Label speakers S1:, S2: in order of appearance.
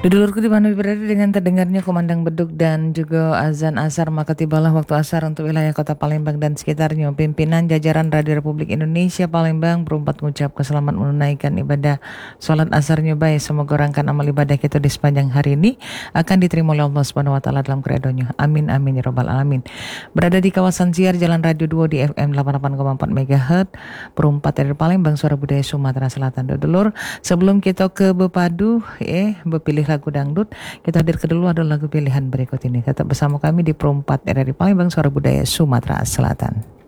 S1: Dulurku di mana berada dengan terdengarnya kumandang beduk dan juga azan asar, maka tibalah waktu asar untuk wilayah kota Palembang dan sekitarnya. Pimpinan jajaran Radio Republik Indonesia Palembang berempat mengucap selamat menunaikan ibadah sholat asarnya baik. Semoga rangkaian amal ibadah kita di sepanjang hari ini akan diterima oleh Allah Subhanahu wa taala dalam keridhaan-Nya. Amin amin ya rabbal alamin. Berada di kawasan siar Jalan Radio 2 di FM 88,4 MHz, perempat dari Palembang, suara budaya Sumatera Selatan. Dulur, sebelum kita ke Bepadu, berpilih lagu dangdut, kita hadir ke dulu ada lagu pilihan berikut ini. Tetap bersama kami di Perempat RRI Palembang, suara budaya Sumatera Selatan.